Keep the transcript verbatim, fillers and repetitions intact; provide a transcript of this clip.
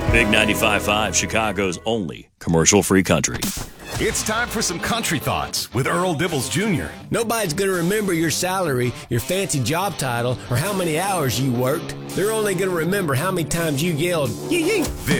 Big ninety-five point five, Chicago's only commercial-free country. It's time for some country thoughts with Earl Dibbles Junior Nobody's going to remember your salary, your fancy job title, or how many hours you worked. They're only going to remember how many times you yelled, yee yee. This